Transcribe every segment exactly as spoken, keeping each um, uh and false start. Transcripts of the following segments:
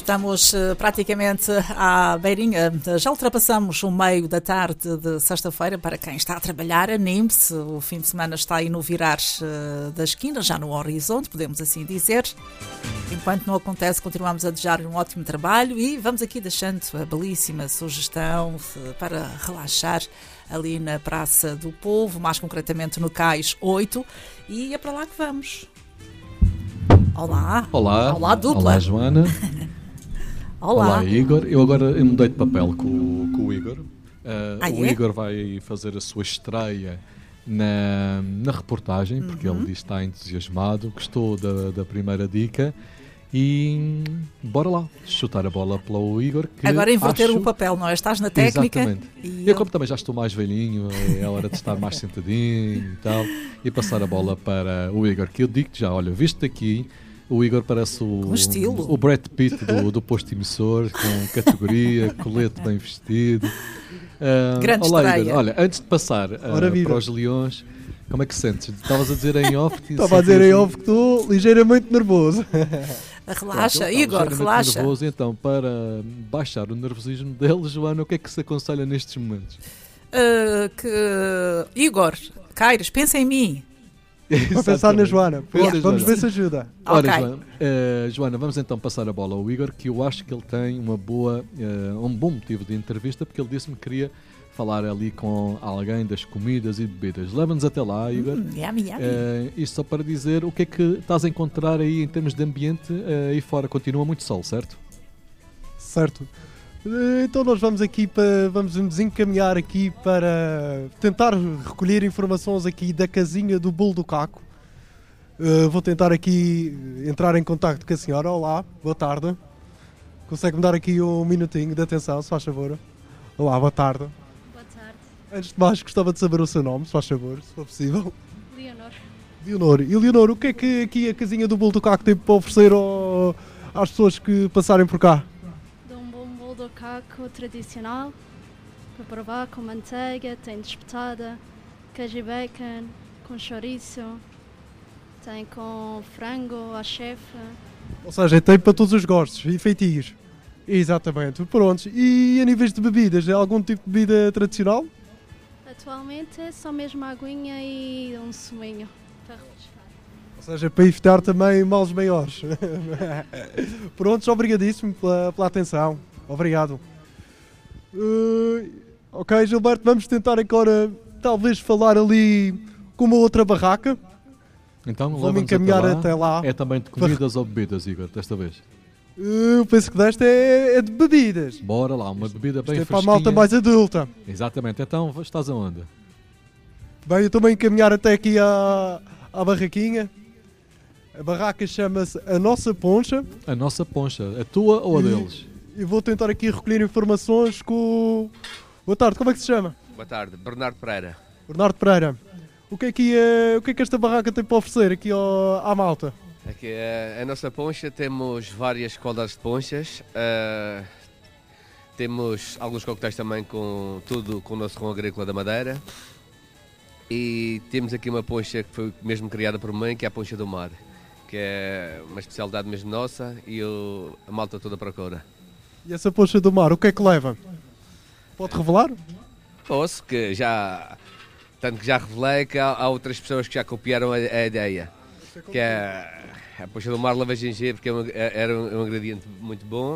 estamos uh, praticamente à beirinha, já ultrapassamos o meio da tarde de sexta-feira. Para quem está a trabalhar, anime-se, o fim de semana está aí no virar uh, da esquina, já no horizonte, podemos assim dizer. Enquanto não acontece, continuamos a desejar um ótimo trabalho e vamos aqui deixando a belíssima sugestão uh, para relaxar ali na Praça do Povo, mais concretamente no Cais oito, e é para lá que vamos. Olá. Olá. Olá, dupla. Olá, Joana. Olá. Olá, Igor. Eu agora eu mudei de papel com, com o Igor. Uh, ah, o é? Igor vai fazer a sua estreia na, na reportagem, porque uhum. ele diz que está entusiasmado, gostou da, da primeira dica. E bora lá, chutar a bola para o Igor. Que agora inverter acho... o papel, não é? Estás na técnica. Exatamente. E eu, eu, como também já estou mais velhinho, é hora de estar mais sentadinho e tal, e passar a bola para o Igor, que eu digo-te já, olha, visto aqui, o Igor parece o, um estilo. o Brad Pitt do, do posto emissor, com categoria, colete bem vestido. Uh, Grande olá, estreia. Igor. Olha, antes de passar uh, para os Leões, como é que sentes? Estavas a dizer em off? Estava a dizer em off que estou ligeiramente nervoso. Relaxa, Pronto, Igor, relaxa. Nervoso, então, para baixar o nervosismo dele, Joana, o que é que se aconselha nestes momentos? Uh, que Igor, Caires, pensa em mim. Vou pensar na Joana. Pronto, vamos Joana. ver se ajuda. Ora, Okay. Joana, uh, Joana, vamos então passar a bola ao Igor, que eu acho que ele tem uma boa, uh, um bom motivo de entrevista, porque ele disse-me que queria falar ali com alguém das comidas e bebidas. Leva-nos até lá, Igor. Hum, yummy, yummy. Uh, isto só para dizer o que é que estás a encontrar aí em termos de ambiente uh, aí fora. Continua muito sol, certo? Certo. Então nós vamos aqui para, vamos nos encaminhar aqui para tentar recolher informações aqui da casinha do Bolo do Caco. Uh, vou tentar aqui entrar em contacto com a senhora. Olá, boa tarde. Consegue-me dar aqui um minutinho de atenção, se faz favor? Olá, boa tarde. Boa tarde. Antes de mais, gostava de saber o seu nome, se faz favor, se for possível. Leonor. Leonor. E Leonor, o que é que aqui a casinha do Bolo do Caco tem para oferecer ao, às pessoas que passarem por cá? Dou um bom bolo do caco tradicional para provar, com manteiga, tem despetada, queijo e bacon, com chouriço, tem com frango à chefe. Ou seja, tem para todos os gostos e feitios. Exatamente, prontos. E a níveis de bebidas, é algum tipo de bebida tradicional? Atualmente é só mesmo aguinha e um suminho para refrescar. Ou seja, para evitar também males maiores. Prontos, obrigadíssimo pela, pela atenção. Obrigado. Uh, ok, Gilberto, vamos tentar agora talvez falar ali com uma outra barraca. Então, vamos encaminhar até lá. até lá. É também de comidas ou bebidas, Igor, desta vez? Eu penso que desta é, é de bebidas. Bora lá, uma bebida bem Isto é fresquinha. para a malta mais adulta. Exatamente, então estás aonde? Bem, eu estou a encaminhar até aqui à, à barraquinha. A barraca chama-se A Nossa Poncha. A nossa poncha, a tua ou a e, deles? E vou tentar aqui recolher informações com... Boa tarde, como é que se chama? Boa tarde, Bernardo Pereira. Bernardo Pereira. O que é que, é, o que, é que esta barraca tem para oferecer aqui ao, à malta? Aqui a, a nossa poncha, temos várias qualidades de ponchas, uh, temos alguns coquetéis também com tudo com o nosso rum agrícola da Madeira e temos aqui uma poncha que foi mesmo criada por mim, que é a poncha do mar, que é uma especialidade mesmo nossa e o, a malta toda procura. E essa poncha do mar, o que é que leva? Pode revelar? Posso, que já, tanto que já revelei que há, há outras pessoas que já copiaram a, a ideia. Que é a poncha do mar leva gengibre, porque é um, era um, um ingrediente muito bom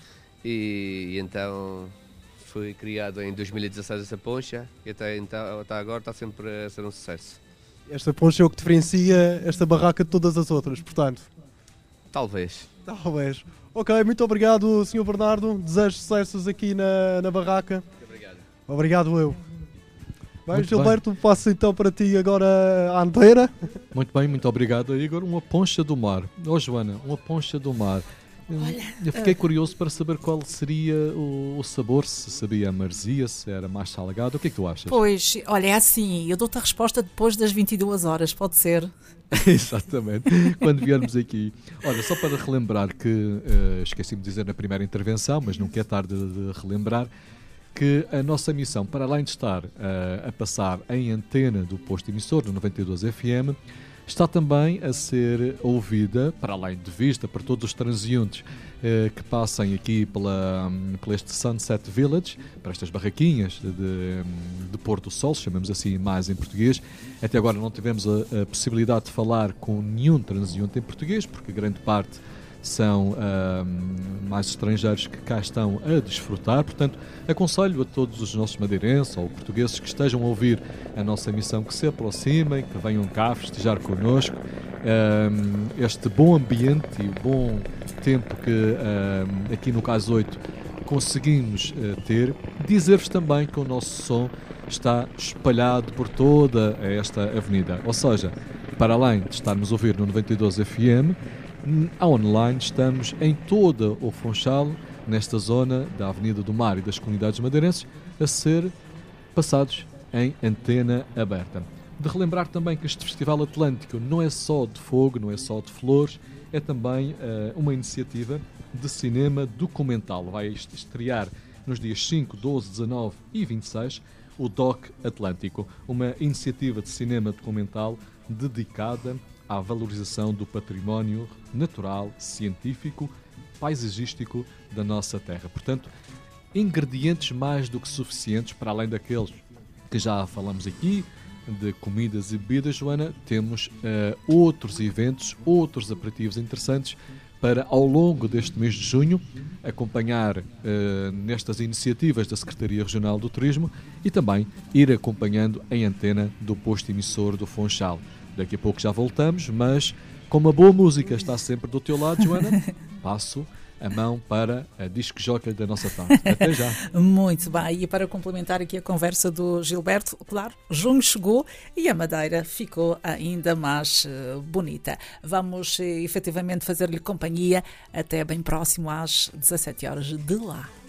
e, e então foi criado em dois mil e dezasseis essa poncha e até, então, até agora está sempre a ser um sucesso. Esta poncha é o que diferencia esta barraca de todas as outras, portanto? Talvez. Talvez. Ok, muito obrigado, senhor Bernardo. Desejo sucessos aqui na, na barraca. Muito obrigado. Obrigado eu. Bem, Muito Gilberto, bem. passo então para ti agora a antena. Muito bem, muito obrigado, Igor. Uma poncha do mar. Oh, Joana, uma poncha do mar. Olha, eu fiquei curioso para saber qual seria o, o sabor, se sabia a maresia, se era mais salgado. O que é que tu achas? Pois, olha, é assim, eu dou-te a resposta depois das vinte e duas horas, pode ser? Exatamente, quando viermos aqui. Olha, só para relembrar que, uh, esqueci-me de dizer na primeira intervenção, mas nunca é tarde de relembrar, que a nossa missão, para além de estar uh, a passar em antena do posto emissor, no noventa e dois F M, está também a ser ouvida, para além de vista, para todos os transeuntes eh, que passem aqui pela, pela este Sunset Village, para estas barraquinhas de, de Pôr do Sol, chamamos assim mais em português. Até agora não tivemos a, a possibilidade de falar com nenhum transeunte em português, porque grande parte são uh, mais estrangeiros que cá estão a desfrutar. Portanto, aconselho a todos os nossos madeirenses ou portugueses que estejam a ouvir a nossa emissão que se aproximem, que venham cá festejar connosco uh, este bom ambiente e bom tempo que uh, aqui no Cais oito conseguimos uh, ter. Dizer-vos também que o nosso som está espalhado por toda esta avenida, ou seja, para além de estarmos a ouvir no noventa e dois F M, online estamos em toda o Funchal, nesta zona da Avenida do Mar e das comunidades madeirenses, a ser passados em antena aberta. De relembrar também que este Festival Atlântico não é só de fogo, não é só de flores, é também uh, uma iniciativa de cinema documental. Vai estrear nos dias cinco, doze, dezanove e vinte e seis o D O C Atlântico, uma iniciativa de cinema documental dedicada à valorização do património natural, científico, paisagístico da nossa terra. Portanto, ingredientes mais do que suficientes, para além daqueles que já falamos aqui, de comidas e bebidas, Joana, temos uh, outros eventos, outros aperitivos interessantes para, ao longo deste mês de junho, acompanhar uh, nestas iniciativas da Secretaria Regional do Turismo e também ir acompanhando em antena do posto emissor do Funchal. Daqui a pouco já voltamos, mas como a boa música está sempre do teu lado, Joana, passo a mão para a disc-jockey da nossa tarde. Até já. Muito bem. E para complementar aqui a conversa do Gilberto, claro, junho chegou e a Madeira ficou ainda mais uh, bonita. Vamos uh, efetivamente fazer-lhe companhia até bem próximo às dezassete horas de lá.